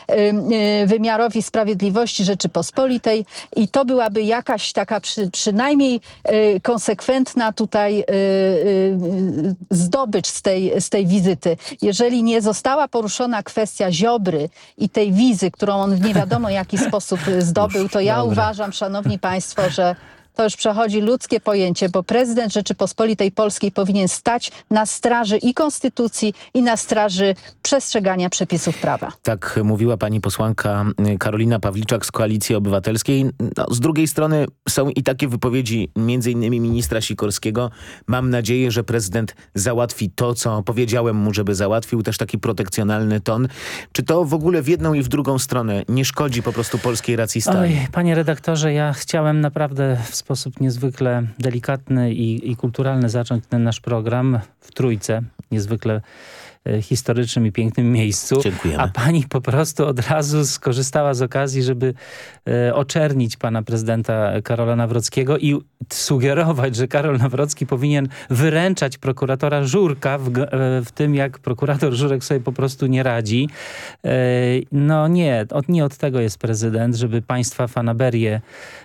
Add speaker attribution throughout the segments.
Speaker 1: wymiarowi sprawiedliwości Rzeczypospolitej i to byłaby jakaś taka przynajmniej konsekwentna tutaj zdobycz z tej wizyty. Jeżeli nie została poruszona kwestia Ziobry i tej wizy, którą on w nie wiadomo jaki sposób zdobył, to ja uważam, szanowni państwo, że to już przechodzi ludzkie pojęcie, bo prezydent Rzeczypospolitej Polskiej powinien stać na straży i konstytucji, i na straży przestrzegania przepisów prawa.
Speaker 2: Tak mówiła pani posłanka Karolina Pawliczak z Koalicji Obywatelskiej. No, z drugiej strony są i takie wypowiedzi między innymi ministra Sikorskiego. Mam nadzieję, że prezydent załatwi to, co powiedziałem mu, żeby załatwił. Też taki protekcjonalny ton. Czy to w ogóle w jedną i w drugą stronę nie szkodzi po prostu polskiej racji stanu?
Speaker 3: Oj, panie redaktorze, ja chciałem naprawdę w sposób niezwykle delikatny i kulturalny zacząć ten nasz program w Trójce, niezwykle historycznym i pięknym miejscu.
Speaker 2: Dziękujemy.
Speaker 3: A pani po prostu od razu skorzystała z okazji, żeby oczernić pana prezydenta Karola Nawrockiego i sugerować, że Karol Nawrocki powinien wyręczać prokuratora Żurka w tym, jak prokurator Żurek sobie po prostu nie radzi. No nie od tego jest prezydent, żeby państwa fanaberię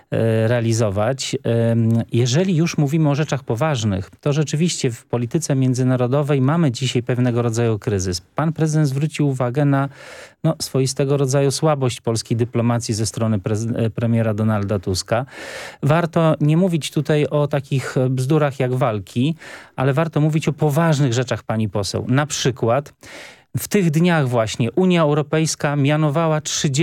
Speaker 3: realizować. Jeżeli już mówimy o rzeczach poważnych, to rzeczywiście w polityce międzynarodowej mamy dzisiaj pewnego rodzaju kryzys. Pan prezydent zwrócił uwagę na swoistego rodzaju słabość polskiej dyplomacji ze strony premiera Donalda Tuska. Warto nie mówić tutaj o takich bzdurach jak walki, ale warto mówić o poważnych rzeczach, pani poseł. Na przykład w tych dniach właśnie Unia Europejska mianowała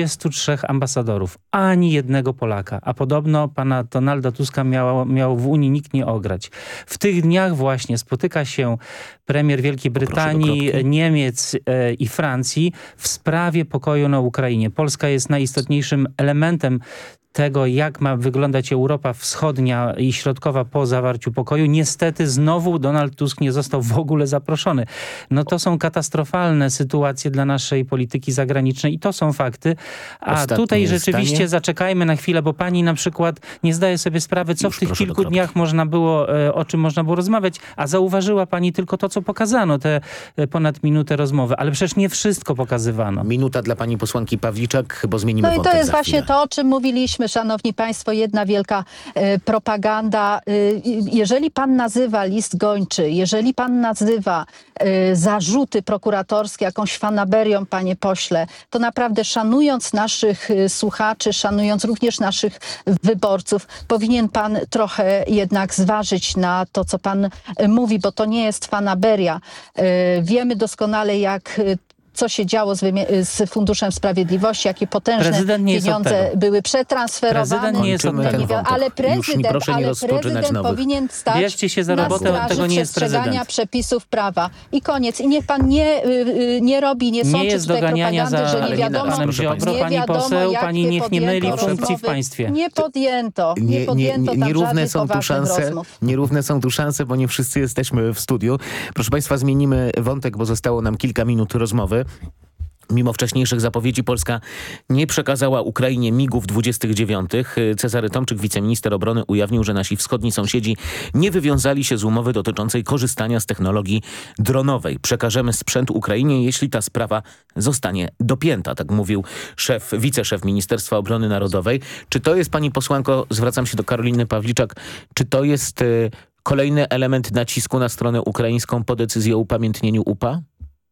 Speaker 3: 33 ambasadorów, ani jednego Polaka, a podobno pana Donalda Tuska miał w Unii nikt nie ograć. W tych dniach właśnie spotyka się premier Wielkiej Brytanii, Niemiec i Francji w sprawie pokoju na Ukrainie. Polska jest najistotniejszym elementem tego, jak ma wyglądać Europa Wschodnia i Środkowa po zawarciu pokoju. Niestety znowu Donald Tusk nie został w ogóle zaproszony. No to są katastrofalne sytuacje dla naszej polityki zagranicznej i to są fakty. A
Speaker 2: Ostatnie
Speaker 3: tutaj rzeczywiście
Speaker 2: zdanie.
Speaker 3: zaczekajmy na chwilę, bo pani na przykład nie zdaje sobie sprawy, co w tych kilku dniach można było, o czym można było rozmawiać, a zauważyła pani tylko to, co pokazano, te ponad minutę rozmowy. Ale przecież nie wszystko pokazywano.
Speaker 2: Minuta dla pani posłanki Pawliczak, bo zmienimy wątek.
Speaker 1: No i to jest
Speaker 2: za
Speaker 1: właśnie
Speaker 2: chwilę.
Speaker 1: to, o czym mówiliśmy, szanowni państwo, jedna wielka propaganda. Jeżeli pan nazywa list gończy, jeżeli pan nazywa zarzuty prokuratorskie jakąś fanaberią, panie pośle, to naprawdę szanując naszych słuchaczy, szanując również naszych wyborców, powinien pan trochę jednak zważyć na to, co pan mówi, bo to nie jest fanaberia. Wiemy doskonale, co się działo z Funduszem Sprawiedliwości, jakie potężne pieniądze były przetransferowane.
Speaker 3: Prezydent nie jest od tego.
Speaker 1: Ale prezydent powinien stać
Speaker 3: Bierzcie się za robotę,
Speaker 1: na
Speaker 3: od tego nie jest
Speaker 1: przestrzegania przepisów prawa. I koniec. I niech pan nie sączy
Speaker 3: jest
Speaker 1: tutaj
Speaker 3: doganiania
Speaker 1: propagandy, że nie wiadomo,
Speaker 3: panem Ziobro, pani poseł, pani niech nie myli funkcji w państwie.
Speaker 1: Nie podjęto tam żadnych poważnych rozmów.
Speaker 2: Nierówne są tu szanse, bo nie wszyscy jesteśmy w studiu. Proszę państwa, zmienimy wątek, bo zostało nam kilka minut rozmowy. Mimo wcześniejszych zapowiedzi Polska nie przekazała Ukrainie MiG-ów 29. Cezary Tomczyk, wiceminister obrony, ujawnił, że nasi wschodni sąsiedzi nie wywiązali się z umowy dotyczącej korzystania z technologii dronowej. Przekażemy sprzęt Ukrainie, jeśli ta sprawa zostanie dopięta, tak mówił wiceszef Ministerstwa Obrony Narodowej. Czy to jest, pani posłanko, zwracam się do Karoliny Pawliczak, czy to jest kolejny element nacisku na stronę ukraińską po decyzji o upamiętnieniu UPA?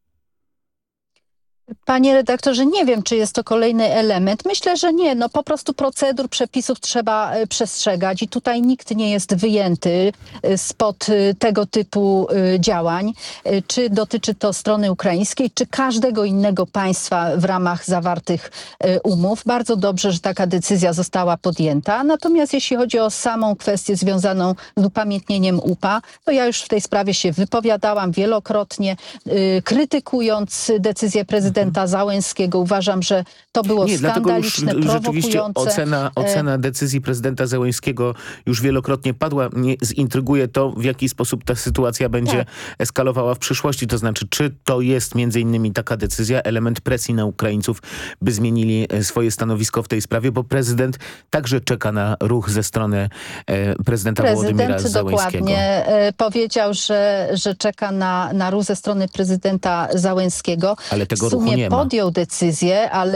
Speaker 1: Panie redaktorze, nie wiem, czy jest to kolejny element. Myślę, że nie. No po prostu procedur, przepisów trzeba przestrzegać i tutaj nikt nie jest wyjęty spod tego typu działań. Czy dotyczy to strony ukraińskiej, czy każdego innego państwa w ramach zawartych umów. Bardzo dobrze, że taka decyzja została podjęta. Natomiast jeśli chodzi o samą kwestię związaną z upamiętnieniem UPA, to ja już w tej sprawie się wypowiadałam wielokrotnie, krytykując decyzję prezydenta Załęskiego. Uważam, że to było skandaliczne, prowokujące.
Speaker 2: Ocena decyzji prezydenta Załęskiego już wielokrotnie padła. Mnie zintryguje to, w jaki sposób ta sytuacja będzie eskalowała w przyszłości. To znaczy, czy to jest między innymi taka decyzja, element presji na Ukraińców, by zmienili swoje stanowisko w tej sprawie, bo prezydent także czeka na ruch ze strony prezydenta Wołodymyra Załęskiego.
Speaker 1: Dokładnie powiedział, że czeka na ruch ze strony prezydenta Załęskiego.
Speaker 2: Ale tego
Speaker 1: w sumie
Speaker 2: ruchu nie ma.
Speaker 1: podjął decyzję, ale